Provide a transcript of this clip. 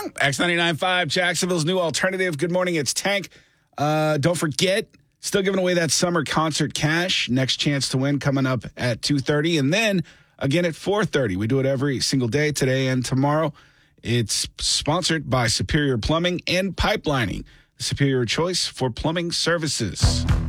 X99.5, Jacksonville's new alternative. Good morning, it's Tank. Don't forget, still giving away that summer concert cash. Next chance to win coming up at 2:30, and then again at 4:30. We do it every single day, today and tomorrow. It's sponsored by Superior Plumbing and Pipelining, the superior choice for plumbing services.